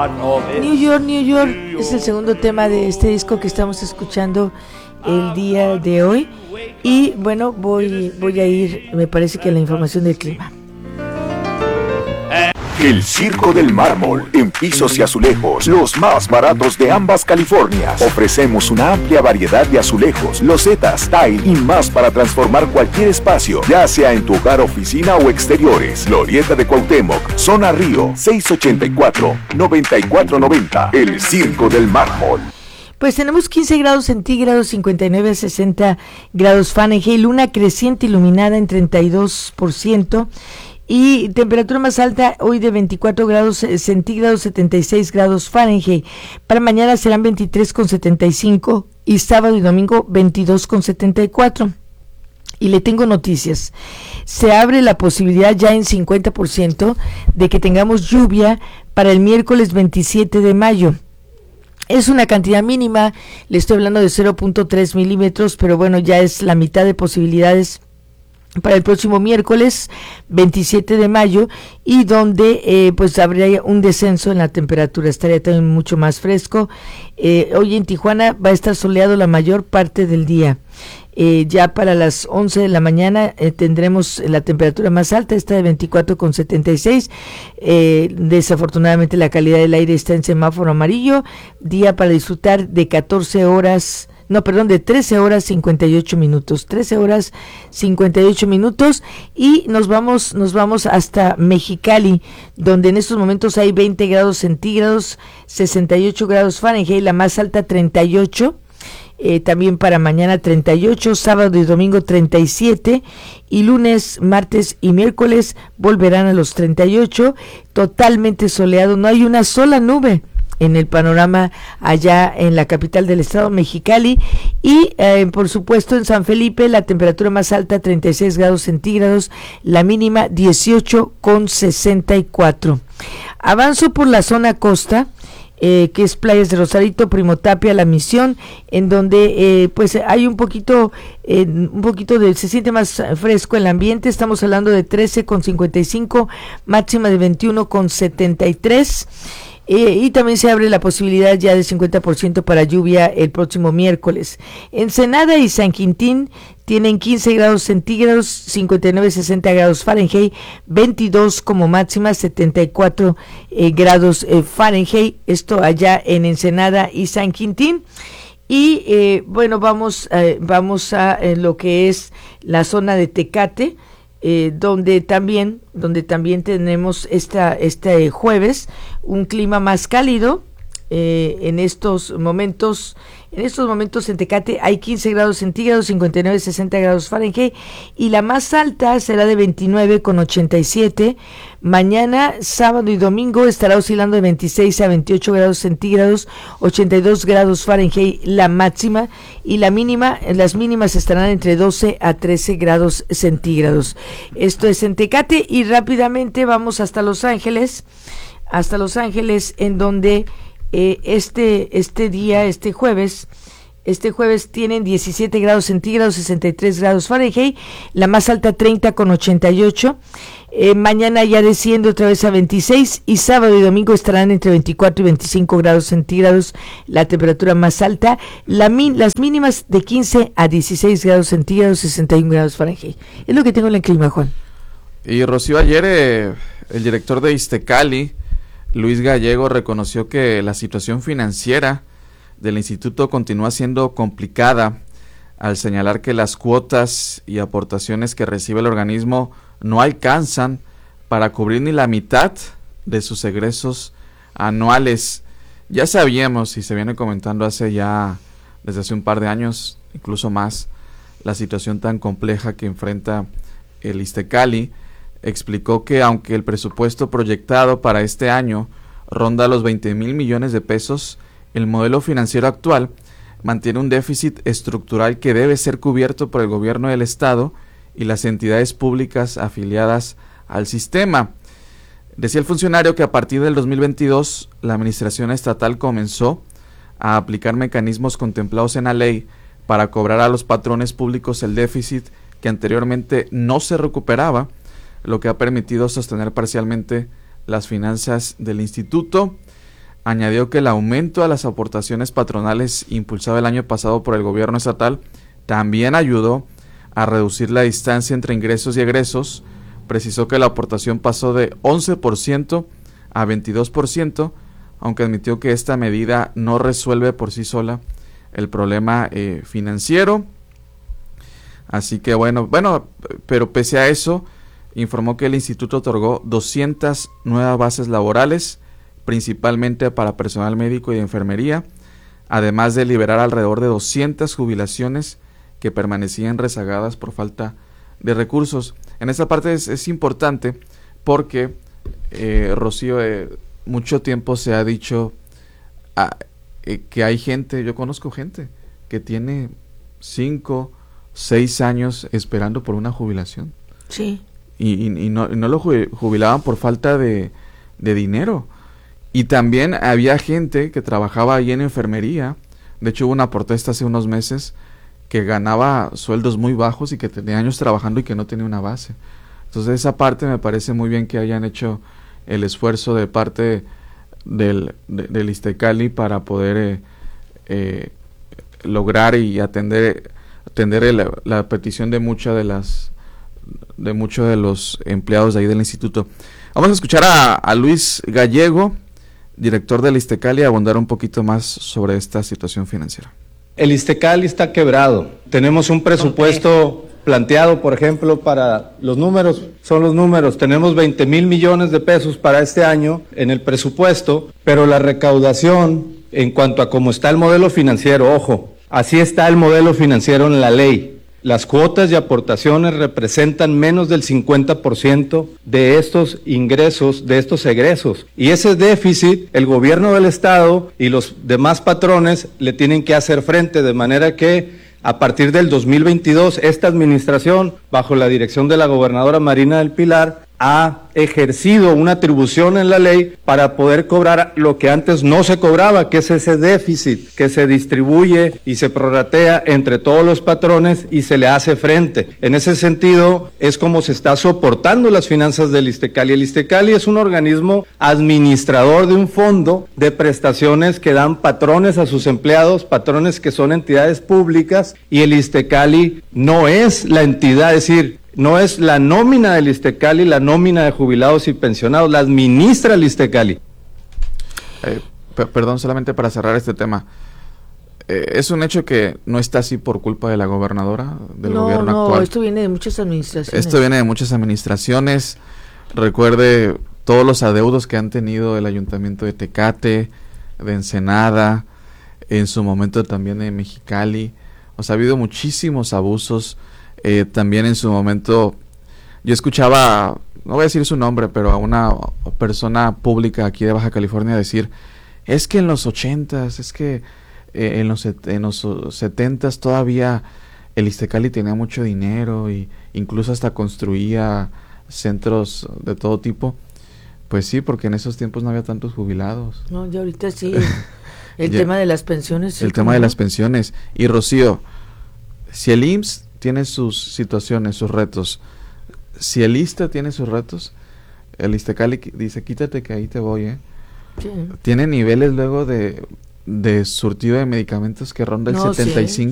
New York es el segundo tema de este disco que estamos escuchando el día de hoy. Y bueno, voy a ir, me parece que a la información del clima. El Circo del Mármol, en pisos y azulejos, los más baratos de ambas Californias. Ofrecemos una amplia variedad de azulejos, losetas, tile y más para transformar cualquier espacio, ya sea en tu hogar, oficina o exteriores. Glorieta de Cuauhtémoc, Zona Río, 684-9490. El Circo del Mármol. Pues tenemos 15 grados centígrados, 59 a 60 grados Fahrenheit, luna creciente iluminada en 32%. Y temperatura más alta hoy de 24 grados centígrados, 76 grados Fahrenheit. Para mañana serán 23,75 y sábado y domingo 22,74. Y le tengo noticias. Se abre la posibilidad ya en 50% de que tengamos lluvia para el miércoles 27 de mayo. Es una cantidad mínima, le estoy hablando de 0.3 milímetros, pero bueno, ya es la mitad de posibilidades para el próximo miércoles 27 de mayo, y donde pues habría un descenso en la temperatura, estaría también mucho más fresco. Hoy en Tijuana va a estar soleado la mayor parte del día. Ya para las 11 de la mañana tendremos la temperatura más alta, esta de 24,76. Desafortunadamente la calidad del aire está en semáforo amarillo. Día para disfrutar de 13 horas 58 minutos, 13 horas 58 minutos, y nos vamos hasta Mexicali, donde en estos momentos hay 20 grados centígrados, 68 grados Fahrenheit, la más alta 38, también para mañana 38, sábado y domingo 37, y lunes, martes y miércoles volverán a los 38, totalmente soleado, no hay una sola nube en el panorama allá en la capital del estado, Mexicali. Y por supuesto en San Felipe la temperatura más alta 36 grados centígrados, la mínima 18,64. Avanzo por la zona costa, que es Playas de Rosarito, Primotapia, La Misión, en donde pues hay un poquito se siente más fresco el ambiente. Estamos hablando de 13,55, máxima de 21,73. Y también se abre la posibilidad ya de 50% para lluvia el próximo miércoles. Ensenada y San Quintín tienen 15 grados centígrados, 59-60 grados Fahrenheit, 22 como máxima, 74 grados Fahrenheit. Esto allá en Ensenada y San Quintín. Y bueno, vamos a lo que es la zona de Tecate, donde también tenemos este jueves un clima más cálido. En estos momentos en Tecate hay 15 grados centígrados, 59-60 grados Fahrenheit, y la más alta será de 29,87. Mañana, sábado y domingo estará oscilando de 26 a 28 grados centígrados, 82 grados Fahrenheit la máxima, y las mínimas estarán entre 12 a 13 grados centígrados. Esto es en Tecate, y rápidamente vamos hasta Los Ángeles, en donde este jueves tienen 17 grados centígrados, 63 grados Fahrenheit, la más alta 30,88. Mañana ya desciende otra vez a 26, y sábado y domingo estarán entre 24 y 25 grados centígrados, la temperatura más alta, las mínimas de 15 a 16 grados centígrados, 61 grados Fahrenheit. Es lo que tengo en el clima, Juan. Y Rocío, ayer el director de Iztecali, Luis Gallego, reconoció que la situación financiera del instituto continúa siendo complicada, al señalar que las cuotas y aportaciones que recibe el organismo no alcanzan para cubrir ni la mitad de sus egresos anuales. Ya sabíamos, y se viene comentando desde hace un par de años, incluso más, la situación tan compleja que enfrenta el Iztecali. Explicó que aunque el presupuesto proyectado para este año ronda los 20,000 millones de pesos, el modelo financiero actual mantiene un déficit estructural que debe ser cubierto por el gobierno del estado y las entidades públicas afiliadas al sistema. Decía el funcionario que a partir del 2022 la administración estatal comenzó a aplicar mecanismos contemplados en la ley para cobrar a los patrones públicos el déficit que anteriormente no se recuperaba, lo que ha permitido sostener parcialmente las finanzas del instituto. añadió que el aumento a las aportaciones patronales impulsado el año pasado por el gobierno estatal también ayudó a reducir la distancia entre ingresos y egresos. Precisó que la aportación pasó de 11% a 22%, aunque admitió que esta medida no resuelve por sí sola el problema financiero. Así que bueno, pero pese a eso, informó que el instituto otorgó 200 nuevas bases laborales, principalmente para personal médico y de enfermería, además de liberar alrededor de 200 jubilaciones que permanecían rezagadas por falta de recursos. En esta parte es importante porque, Rocío, mucho tiempo se ha dicho que hay gente, yo conozco gente que tiene 5, 6 años esperando por una jubilación. Sí. Y no lo jubilaban por falta de dinero. Y también había gente que trabajaba ahí en enfermería. De hecho, hubo una protesta hace unos meses que ganaba sueldos muy bajos y que tenía años trabajando y que no tenía una base. Entonces, esa parte me parece muy bien que hayan hecho el esfuerzo de parte del ISTECALI para poder lograr y atender la petición de muchos de los empleados de ahí del instituto. Vamos a escuchar a Luis Gallego, director del ISTECALI, a abundar un poquito más sobre esta situación financiera. El ISTECALI está quebrado. Tenemos un presupuesto planteado, por ejemplo, para los números, son los números. Tenemos 20,000 millones de pesos para este año en el presupuesto, pero la recaudación, en cuanto a cómo está el modelo financiero, ojo, así está el modelo financiero en la ley. Las cuotas y aportaciones representan menos del 50% de estos ingresos, de estos egresos. Y ese déficit, el gobierno del Estado y los demás patrones le tienen que hacer frente, de manera que a partir del 2022, esta administración, bajo la dirección de la gobernadora Marina del Pilar, ha ejercido una atribución en la ley para poder cobrar lo que antes no se cobraba, que es ese déficit que se distribuye y se prorratea entre todos los patrones y se le hace frente. En ese sentido, es como se está soportando las finanzas del ISTECALI. El ISTECALI es un organismo administrador de un fondo de prestaciones que dan patrones a sus empleados, patrones que son entidades públicas, y el ISTECALI no es la entidad, es decir, no es la nómina del ISTECALI, la nómina de jubilados y pensionados, la administra el ISTECALI. Perdón, solamente para cerrar este tema. Es un hecho que no está así por culpa de la gobernadora, del gobierno actual. No, esto viene de muchas administraciones. Esto viene de muchas administraciones. Recuerde todos los adeudos que han tenido el ayuntamiento de Tecate, de Ensenada, en su momento también de Mexicali. O sea, ha habido muchísimos abusos. También en su momento yo escuchaba, no voy a decir su nombre, pero a una persona pública aquí de Baja California decir, es que en los 80s, es que en los 70s todavía el ISTECALI tenía mucho dinero y incluso hasta construía centros de todo tipo. Pues sí, porque en esos tiempos no había tantos jubilados. No, y ahorita sí, el tema de las pensiones. Sí, el tema de las pensiones. Y Rocío, si el IMSS tiene sus situaciones, sus retos, si el ISSSTE tiene sus retos, el ISTECALI dice, quítate que ahí te voy, Sí. Tiene niveles luego de surtido de medicamentos que ronda el 75%.